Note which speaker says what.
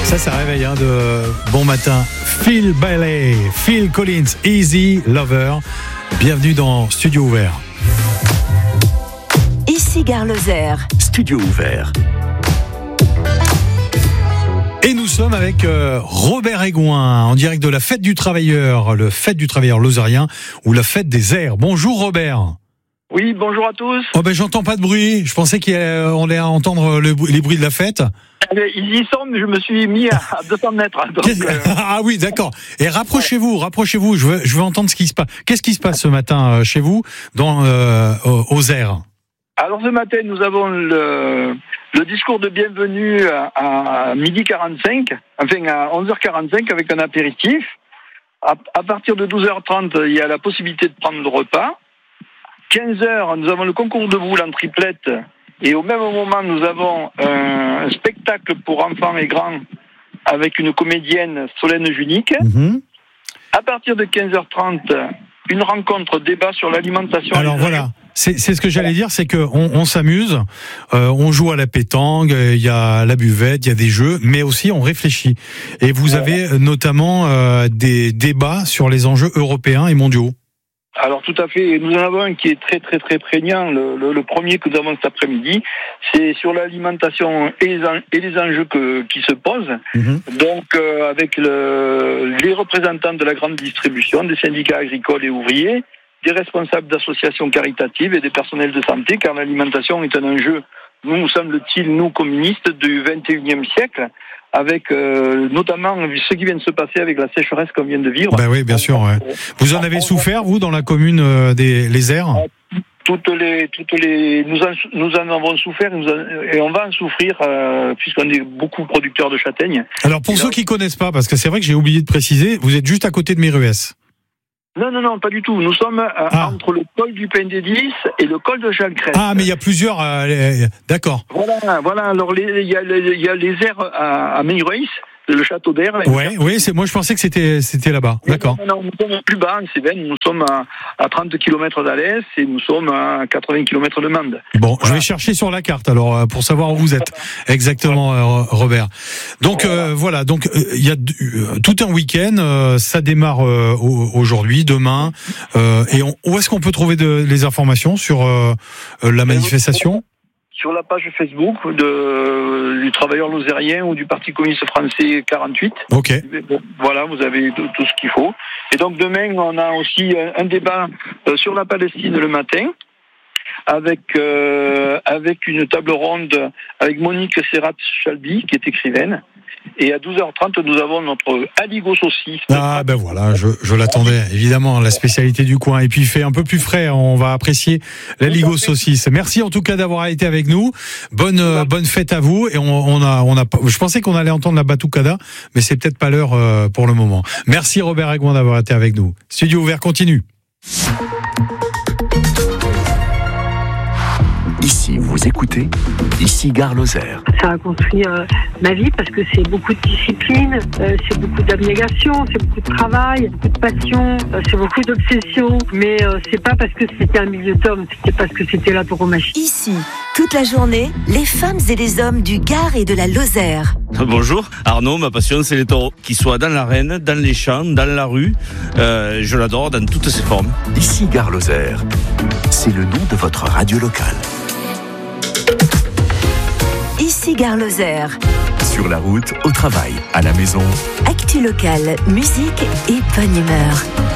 Speaker 1: Ça réveille de bon matin. Phil Bailey, Phil Collins, Easy Lover. Bienvenue dans Studio Ouvert.
Speaker 2: Ici Gare Lozère.
Speaker 3: Studio Ouvert.
Speaker 1: Et nous sommes avec Robert Aigouin, en direct de la Fête du Travailleur, le Fête du Travailleur lozérien ou la Fête des Airs. Bonjour Robert.
Speaker 4: Oui, bonjour à tous.
Speaker 1: Oh ben j'entends pas de bruit, je pensais qu'on allait entendre les bruits de la fête.
Speaker 4: Ils y sont, mais je me suis mis à 200 mètres. Donc,
Speaker 1: Ah oui, d'accord. Et rapprochez-vous, je veux entendre ce qui se passe. Qu'est-ce qui se passe ce matin chez vous, aux Airs?
Speaker 4: Alors ce matin, nous avons le discours de bienvenue à 12h45, enfin à 11h45 avec un apéritif. À partir de 12h30, il y a la possibilité de prendre le repas. 15h, nous avons le concours de boule en triplette. Et au même moment, nous avons un spectacle pour enfants et grands avec une comédienne, Solène Junique.
Speaker 1: Mm-hmm.
Speaker 4: À partir de 15h30, une rencontre débat sur l'alimentation.
Speaker 1: Alors voilà, c'est ce que j'allais dire, c'est qu'on s'amuse, on joue à la pétanque, il y a la buvette, il y a des jeux, mais aussi on réfléchit. Et vous avez notamment des débats sur les enjeux européens et mondiaux.
Speaker 4: Alors tout à fait, nous en avons un qui est très très très prégnant, le premier que nous avons cet après-midi, c'est sur l'alimentation et les enjeux qui se posent. Mm-hmm. Donc avec les représentants de la grande distribution, des syndicats agricoles et ouvriers, des responsables d'associations caritatives et des personnels de santé, car l'alimentation est un enjeu, nous semble-t-il, nous communistes, du XXIe siècle, avec notamment ce qui vient de se passer avec la sécheresse qu'on vient de vivre.
Speaker 1: Ben oui, bien sûr. Ouais. Vous en avez souffert, vous, dans la commune des Airs ?
Speaker 4: Nous en avons souffert et on va en souffrir puisqu'on est beaucoup producteurs de châtaignes.
Speaker 1: Alors pour ceux qui connaissent pas, parce que c'est vrai que j'ai oublié de préciser, vous êtes juste à côté de Méruès.
Speaker 4: Non, pas du tout. Nous sommes entre le col du Pain des 10 et le col de Jalcrest.
Speaker 1: Ah, mais il y a plusieurs... d'accord.
Speaker 4: Voilà. Alors, il y a les airs à Meyreuil, le château d'air.
Speaker 1: Oui, moi je pensais que c'était là-bas. D'accord.
Speaker 4: Non, nous sommes plus bas en Cévennes. Nous sommes à 30 km d'Alès et nous sommes à 80 km de Mende.
Speaker 1: Bon, voilà. Je vais chercher sur la carte alors pour savoir où vous êtes exactement, Robert. Donc voilà. Donc il y a tout un week-end. Ça démarre aujourd'hui, demain. Et où est-ce qu'on peut trouver les informations sur la manifestation?
Speaker 4: Sur la page Facebook du Travailleur lozérien ou du Parti communiste français 48.
Speaker 1: Ok.
Speaker 4: Voilà, vous avez tout ce qu'il faut. Et donc demain, on a aussi un débat sur la Palestine le matin, avec une table ronde avec Monique Serrat-Chalby, qui est écrivaine. Et à 12h30, nous avons notre aligot saucisse.
Speaker 1: Ah ben voilà, je l'attendais, évidemment, la spécialité du coin. Et puis il fait un peu plus frais, on va apprécier l'aligot saucisse. Merci en tout cas d'avoir été avec nous. Bonne fête à vous. Et je pensais qu'on allait entendre la batucada, mais c'est peut-être pas l'heure pour le moment. Merci Robert Aigouin d'avoir été avec nous. Studio Ouvert continue.
Speaker 3: Ici, vous écoutez, ici Gare Lozère.
Speaker 5: Ça a construit ma vie parce que c'est beaucoup de discipline, c'est beaucoup d'abnégation, c'est beaucoup de travail, beaucoup de passion, c'est beaucoup d'obsession. Mais c'est pas parce que c'était un milieu d'hommes, c'était parce que c'était la tauromachie.
Speaker 2: Ici, toute la journée, les femmes et les hommes du Gard et de la Lozère.
Speaker 6: Bonjour, Arnaud, ma passion c'est les taureaux. Qu'ils soient dans l'arène, dans les champs, dans la rue, je l'adore dans toutes ses formes.
Speaker 3: Ici Gare Lozère, c'est le nom de votre radio locale.
Speaker 2: Ici Gare Lozère.
Speaker 3: Sur la route, au travail, à la maison.
Speaker 2: Actu locale, musique et bonne humeur.